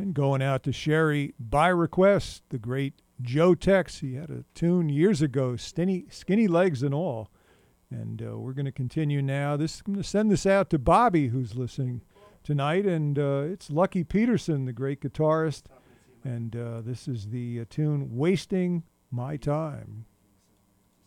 And going out to Sherry by request, the great Joe Tex. He had a tune years ago, Skinny Legs and all. And we're going to continue now. I'm going to send this out to Bobby, who's listening tonight. And it's Lucky Peterson, the great guitarist. And this is the tune Wasting My Time.